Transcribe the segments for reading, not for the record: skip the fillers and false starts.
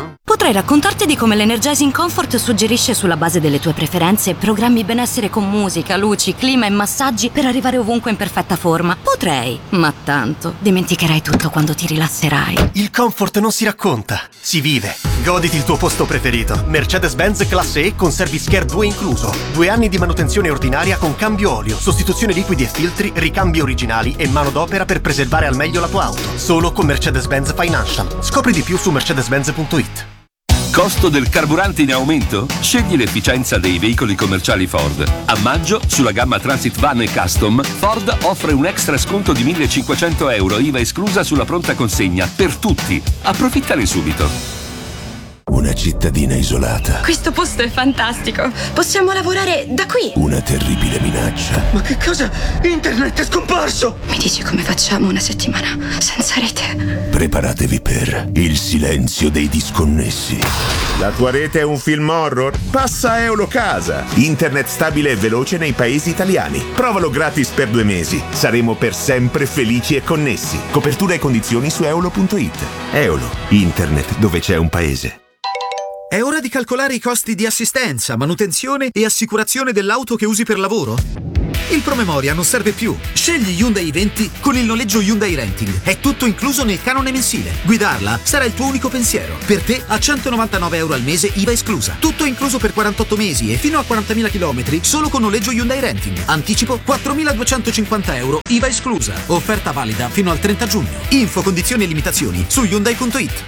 Potrei raccontarti di come l'Energizing Comfort suggerisce sulla base delle tue preferenze programmi benessere con musica, luci, clima e massaggi per arrivare ovunque in perfetta forma. Potrei, ma tanto dimenticherai tutto quando ti rilasserai. Il comfort non si racconta, si vive. Goditi il tuo posto preferito. Mercedes-Benz Classe E con Service Care 2 incluso. 2 anni di manutenzione ordinaria con cambio olio, sostituzione liquidi e filtri, ricambi originali e manodopera per preservare al meglio la tua auto. Solo con Mercedes-Benz Financial. Scopri di più su mercedes-benz.it. Costo del carburante in aumento? Scegli l'efficienza dei veicoli commerciali Ford. A maggio, sulla gamma Transit Van e Custom, Ford offre un extra sconto di €1.500, IVA esclusa sulla pronta consegna, per tutti. Approfittane subito. Una cittadina isolata. Questo posto è fantastico. Possiamo lavorare da qui. Una terribile minaccia. Ma che cosa? Internet è scomparso! Mi dici come facciamo una settimana senza rete? Preparatevi per il silenzio dei disconnessi. La tua rete è un film horror? Passa a Eulocasa. Internet stabile e veloce nei paesi italiani. Provalo gratis per 2 mesi. Saremo per sempre felici e connessi. Copertura e condizioni su eolo.it. Eolo. Internet dove c'è un paese. È ora di calcolare i costi di assistenza, manutenzione e assicurazione dell'auto che usi per lavoro? Il promemoria non serve più. Scegli Hyundai i20 con il noleggio Hyundai Renting. È tutto incluso nel canone mensile. Guidarla sarà il tuo unico pensiero. Per te a €199 al mese, IVA esclusa. Tutto incluso per 48 mesi e fino a 40.000 km solo con noleggio Hyundai Renting. Anticipo €4.250, IVA esclusa. Offerta valida fino al 30 giugno. Info, condizioni e limitazioni su Hyundai.it.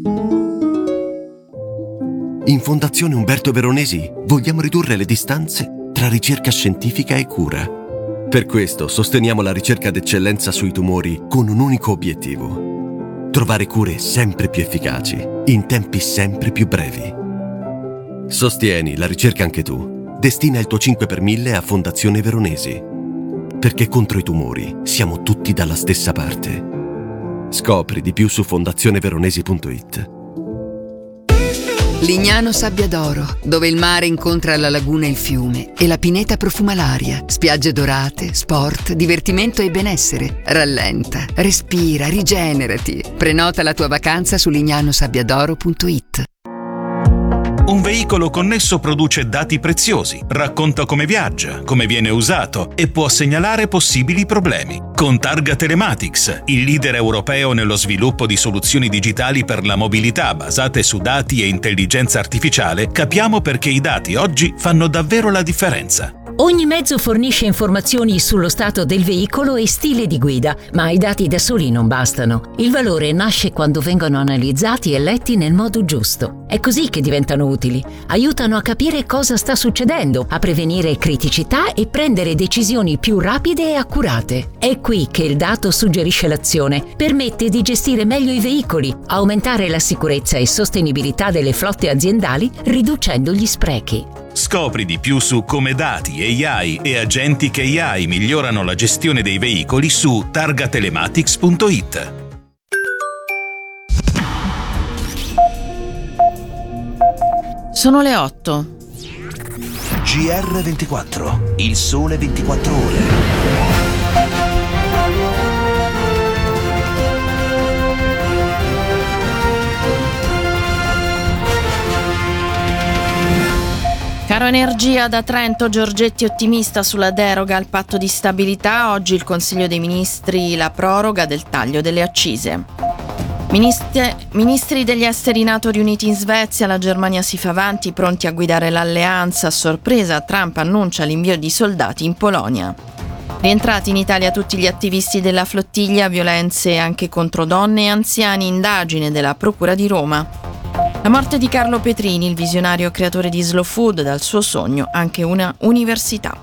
In Fondazione Umberto Veronesi vogliamo ridurre le distanze tra ricerca scientifica e cura. Per questo sosteniamo la ricerca d'eccellenza sui tumori con un unico obiettivo: trovare cure sempre più efficaci, in tempi sempre più brevi. Sostieni la ricerca anche tu. Destina il tuo 5 per 1000 a Fondazione Veronesi. Perché contro i tumori siamo tutti dalla stessa parte. Scopri di più su fondazioneveronesi.it. Lignano Sabbia d'Oro, dove il mare incontra la laguna e il fiume e la pineta profuma l'aria. Spiagge dorate, sport, divertimento e benessere. Rallenta, respira, rigenerati. Prenota la tua vacanza su lignanosabbiadoro.it. Un veicolo connesso produce dati preziosi, racconta come viaggia, come viene usato e può segnalare possibili problemi. Con Targa Telematics, il leader europeo nello sviluppo di soluzioni digitali per la mobilità basate su dati e intelligenza artificiale, capiamo perché i dati oggi fanno davvero la differenza. Ogni mezzo fornisce informazioni sullo stato del veicolo e stile di guida, ma i dati da soli non bastano. Il valore nasce quando vengono analizzati e letti nel modo giusto. È così che diventano utili. Aiutano a capire cosa sta succedendo, a prevenire criticità e prendere decisioni più rapide e accurate. È qui che il dato suggerisce l'azione, permette di gestire meglio i veicoli, aumentare la sicurezza e sostenibilità delle flotte aziendali, riducendo gli sprechi. Scopri di più su come dati, AI e agenti che AI migliorano la gestione dei veicoli su targatelematics.it. Sono le 8. GR24, il sole 24 ore. Caro Energia, da Trento, Giorgetti ottimista sulla deroga al patto di stabilità. Oggi il Consiglio dei Ministri la proroga del taglio delle accise. Ministri degli esteri NATO riuniti in Svezia, la Germania si fa avanti, pronti a guidare l'alleanza. A sorpresa, Trump annuncia l'invio di soldati in Polonia. Rientrati in Italia tutti gli attivisti della flottiglia, violenze anche contro donne e anziani, indagine della Procura di Roma. La morte di Carlo Petrini, il visionario creatore di Slow Food, dal suo sogno anche una università.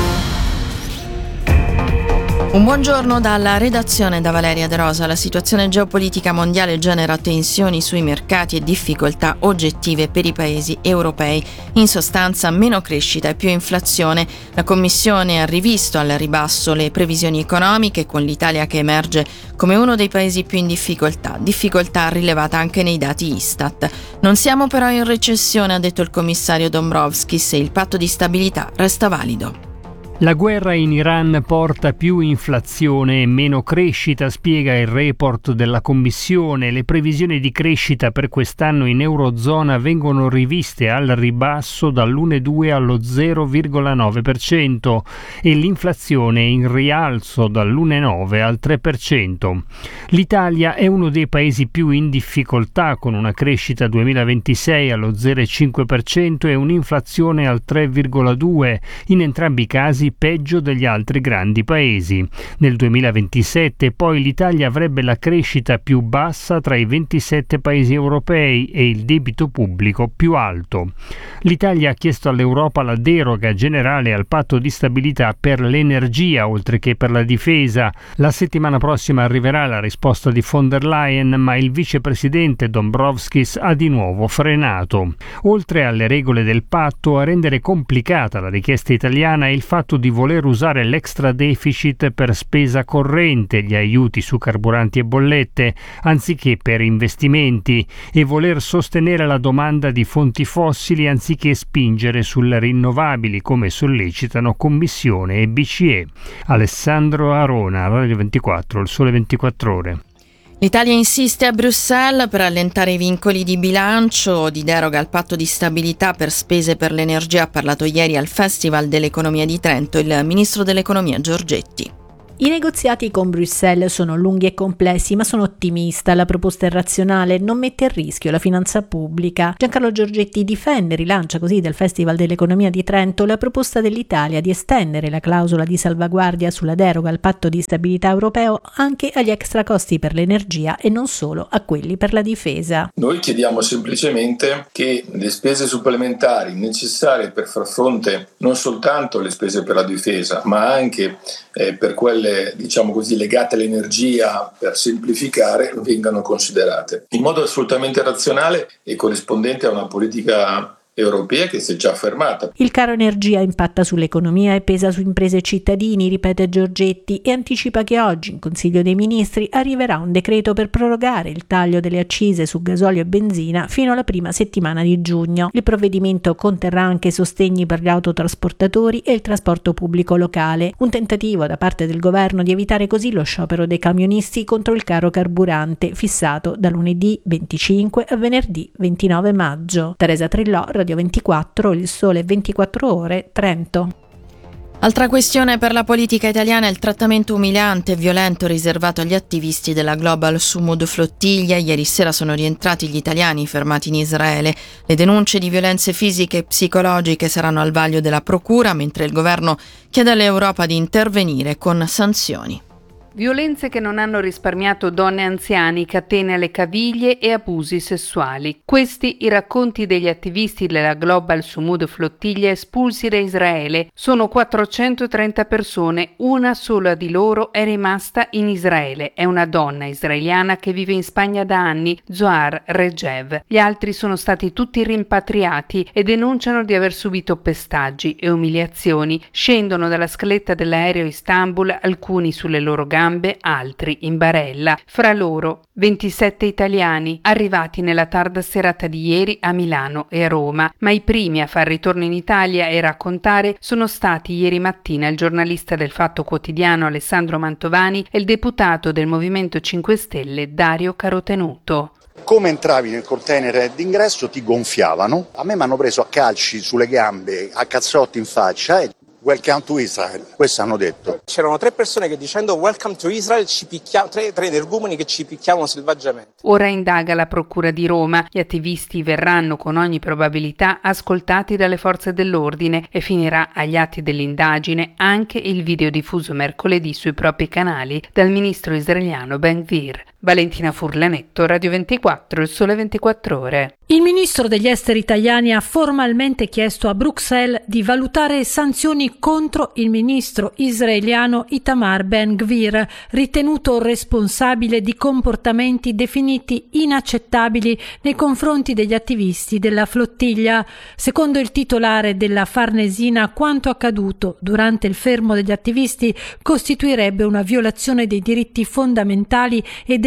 Un buongiorno dalla redazione da Valeria De Rosa. La situazione geopolitica mondiale genera tensioni sui mercati e difficoltà oggettive per i paesi europei. In sostanza, meno crescita e più inflazione. La Commissione ha rivisto al ribasso le previsioni economiche, con l'Italia che emerge come uno dei paesi più in difficoltà. Difficoltà rilevata anche nei dati Istat. Non siamo però in recessione, ha detto il commissario Dombrovskis, e il patto di stabilità resta valido. La guerra in Iran porta più inflazione e meno crescita, spiega il report della Commissione. Le previsioni di crescita per quest'anno in Eurozona vengono riviste al ribasso dall'1,2 allo 0,9% e l'inflazione in rialzo dall'1,9 al 3%. L'Italia è uno dei paesi più in difficoltà, con una crescita 2026 allo 0,5% e un'inflazione al 3,2%, in entrambi i casi peggio degli altri grandi paesi. Nel 2027 poi l'Italia avrebbe la crescita più bassa tra i 27 paesi europei e il debito pubblico più alto. L'Italia ha chiesto all'Europa la deroga generale al patto di stabilità per l'energia oltre che per la difesa. La settimana prossima arriverà la risposta di von der Leyen, ma il vicepresidente Dombrovskis ha di nuovo frenato. Oltre alle regole del patto, a rendere complicata la richiesta italiana è il fatto di voler usare l'extra deficit per spesa corrente, gli aiuti su carburanti e bollette, anziché per investimenti, e voler sostenere la domanda di fonti fossili anziché spingere sulle rinnovabili, come sollecitano Commissione e BCE. Alessandro Arona, Radio 24, Il Sole 24 Ore. L'Italia insiste a Bruxelles per allentare i vincoli di bilancio, di deroga al patto di stabilità per spese per l'energia. Ha parlato ieri al Festival dell'Economia di Trento il ministro dell'Economia Giorgetti. I negoziati con Bruxelles sono lunghi e complessi, ma sono ottimista. La proposta è razionale, non mette a rischio la finanza pubblica. Giancarlo Giorgetti difende, rilancia così del Festival dell'Economia di Trento la proposta dell'Italia di estendere la clausola di salvaguardia sulla deroga al patto di stabilità europeo anche agli extra costi per l'energia e non solo a quelli per la difesa. Noi chiediamo semplicemente che le spese supplementari necessarie per far fronte non soltanto alle spese per la difesa, ma anche per quelle legate all'energia, per semplificare, vengano considerate in modo assolutamente razionale e corrispondente a una politica europea che si è già affermata. Il caro energia impatta sull'economia e pesa su imprese e cittadini, ripete Giorgetti, e anticipa che oggi in Consiglio dei Ministri arriverà un decreto per prorogare il taglio delle accise su gasolio e benzina fino alla prima settimana di giugno. Il provvedimento conterrà anche sostegni per gli autotrasportatori e il trasporto pubblico locale, un tentativo da parte del governo di evitare così lo sciopero dei camionisti contro il caro carburante, fissato da lunedì 25 a venerdì 29 maggio. Teresa Trillò, Radio 24, Il Sole 24 Ore, Trento. Altra questione per la politica italiana è il trattamento umiliante e violento riservato agli attivisti della Global Sumud Flottiglia. Ieri sera sono rientrati gli italiani fermati in Israele. Le denunce di violenze fisiche e psicologiche saranno al vaglio della procura, mentre il governo chiede all'Europa di intervenire con sanzioni. Violenze che non hanno risparmiato donne e anziani, catene alle caviglie e abusi sessuali. Questi i racconti degli attivisti della Global Sumud Flottiglia espulsi da Israele. Sono 430 persone, una sola di loro è rimasta in Israele. È una donna israeliana che vive in Spagna da anni, Zohar Regev. Gli altri sono stati tutti rimpatriati e denunciano di aver subito pestaggi e umiliazioni. Scendono dalla scaletta dell'aereo Istanbul, alcuni sulle loro gambe, altri in barella. Fra loro 27 italiani arrivati nella tarda serata di ieri a Milano e a Roma, ma i primi a far ritorno in Italia e raccontare sono stati ieri mattina il giornalista del Fatto Quotidiano Alessandro Mantovani e il deputato del Movimento 5 Stelle Dario Carotenuto. Come entravi nel container d'ingresso ti gonfiavano, a me mi hanno preso a calci sulle gambe, a cazzotti in faccia e Welcome to Israel, questo hanno detto. C'erano 3 persone che dicendo Welcome to Israel ci picchiavano, 3 energumeni che ci picchiavano selvaggiamente. Ora indaga la Procura di Roma. Gli attivisti verranno con ogni probabilità ascoltati dalle forze dell'ordine e finirà agli atti dell'indagine anche il video diffuso mercoledì sui propri canali dal ministro israeliano Ben-Gvir. Valentina Furlanetto, Radio 24, Il Sole 24 Ore. Il ministro degli esteri italiani ha formalmente chiesto a Bruxelles di valutare sanzioni contro il ministro israeliano Itamar Ben-Gvir, ritenuto responsabile di comportamenti definiti inaccettabili nei confronti degli attivisti della flottiglia. Secondo il titolare della Farnesina, quanto accaduto durante il fermo degli attivisti costituirebbe una violazione dei diritti fondamentali e delle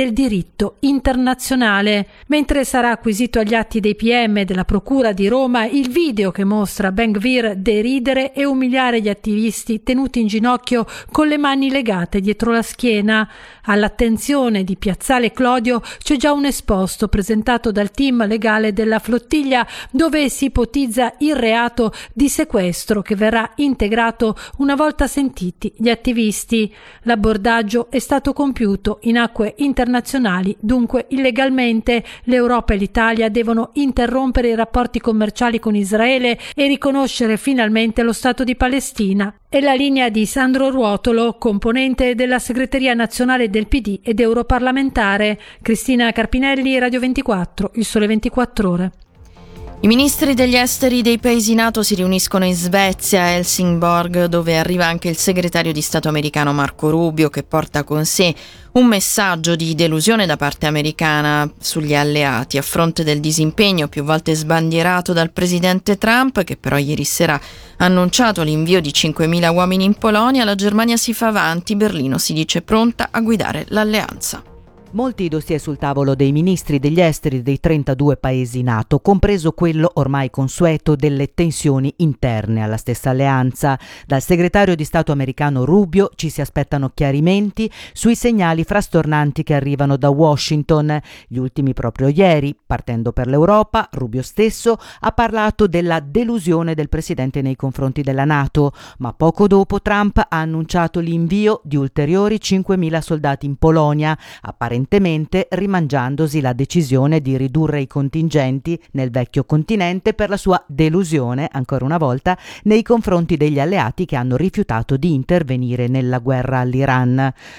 del diritto internazionale. Mentre sarà acquisito agli atti dei PM della Procura di Roma il video che mostra Ben Gvir deridere e umiliare gli attivisti tenuti in ginocchio con le mani legate dietro la schiena. All'attenzione di Piazzale Clodio c'è già un esposto presentato dal team legale della flottiglia dove si ipotizza il reato di sequestro che verrà integrato una volta sentiti gli attivisti. L'abbordaggio è stato compiuto in acque internazionali, dunque illegalmente. L'Europa e l'Italia devono interrompere i rapporti commerciali con Israele e riconoscere finalmente lo Stato di Palestina. È la linea di Sandro Ruotolo, componente della segreteria nazionale del PD ed europarlamentare. Cristina Carpinelli, Radio 24, Il Sole 24 Ore. I ministri degli esteri dei paesi NATO si riuniscono in Svezia, a Helsingborg, dove arriva anche il segretario di Stato americano Marco Rubio, che porta con sé un messaggio di delusione da parte americana sugli alleati, a fronte del disimpegno più volte sbandierato dal presidente Trump, che però ieri sera ha annunciato l'invio di 5.000 uomini in Polonia. La Germania si fa avanti, Berlino si dice pronta a guidare l'alleanza. Molti dossier sul tavolo dei ministri degli esteri dei 32 paesi NATO, compreso quello ormai consueto delle tensioni interne alla stessa alleanza. Dal segretario di Stato americano Rubio ci si aspettano chiarimenti sui segnali frastornanti che arrivano da Washington. Gli ultimi proprio ieri. Partendo per l'Europa, Rubio stesso ha parlato della delusione del presidente nei confronti della NATO, ma poco dopo Trump ha annunciato l'invio di ulteriori 5.000 soldati in Polonia, apparentemente rimangiandosi la decisione di ridurre i contingenti nel vecchio continente per la sua delusione, ancora una volta, nei confronti degli alleati che hanno rifiutato di intervenire nella guerra all'Iran.